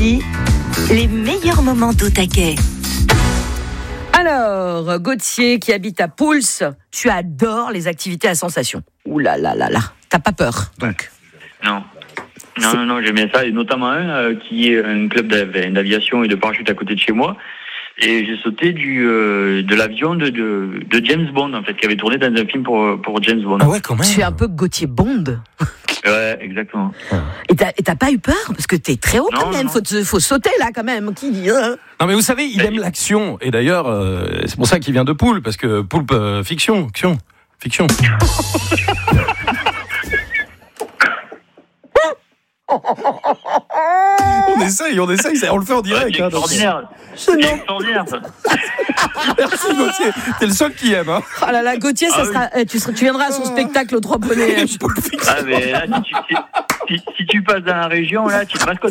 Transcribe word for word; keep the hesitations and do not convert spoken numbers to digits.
Ici, les meilleurs moments d'Au Taquet. Alors, Gauthier qui habite à Pouls, tu adores les activités à sensation. Ouh là là là là, t'as pas peur donc? Non. Non, non, non, j'aime bien ça, et notamment un euh, qui est un club d'aviation et de parachute à côté de chez moi. Et j'ai sauté du euh, de l'avion de, de de James Bond en fait, qui avait tourné dans un film pour pour James Bond. Ah ouais, quand même. Tu es un peu Gauthier Bond. Ouais, exactement. Et t'as, et t'as pas eu peur? Parce que t'es très haut Non, quand même, non. faut, te- faut sauter là quand même. Qui dit hein? Non mais vous savez, il aime l'action. Et d'ailleurs, euh, c'est pour ça qu'il vient de Poulpe, parce que Poulpe, euh, fiction, fiction, fiction. On essaye, on essaye, on le fait en direct. C'est Hein, donc. extraordinaire. C'est extraordinaire ça. Merci Gauthier, t'es le seul qui aime. Hein. Oh là là, Gauthier, ça Ah sera, eh, tu, seras, tu viendras à son spectacle aux Trois Poneys. Poulpe fiction. Ah mais là, si tu, si, si, si tu passes dans la région, là, tu te mascottes.